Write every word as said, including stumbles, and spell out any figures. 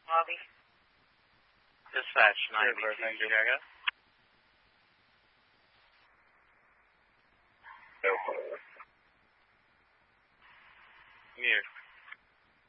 lobby. Dispatch nine B two, Chicago. No. Mute.